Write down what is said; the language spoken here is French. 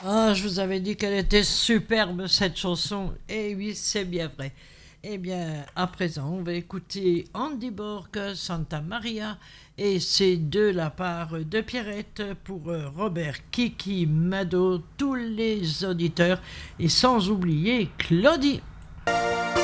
Ah, je vous avais dit qu'elle était superbe cette chanson. Eh oui, c'est bien vrai. Eh bien, à présent, on va écouter Andy Borg, Santa Maria, et c'est de la part de Pierrette pour Robert, Kiki, Mado, tous les auditeurs, et sans oublier Claudie.